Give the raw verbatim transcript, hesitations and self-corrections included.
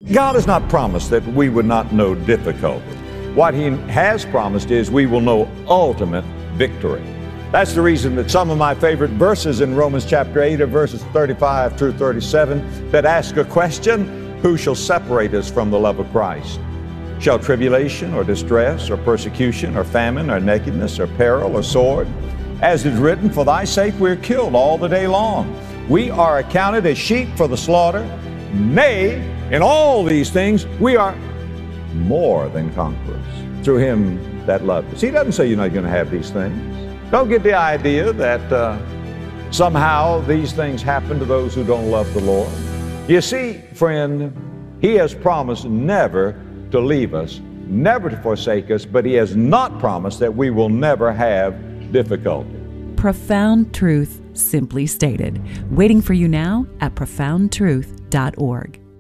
God has not promised that we would not know difficulty. What He has promised is we will know ultimate victory. That's the reason that some of my favorite verses in Romans chapter eight are verses thirty-five through thirty-seven that ask a question: who shall separate us from the love of Christ? Shall tribulation or distress or persecution or famine or nakedness or peril or sword? As it is written, for thy sake we are killed all the day long. We are accounted as sheep for the slaughter. Nay, in all these things we are more than conquerors through Him that loved us. He doesn't say you're not going to have these things. Don't get the idea that uh, somehow these things happen to those who don't love the Lord. You see, friend, He has promised never to leave us, never to forsake us, but He has not promised that we will never have difficulty. Profound truth simply stated. Waiting for you now at profound truth dot org.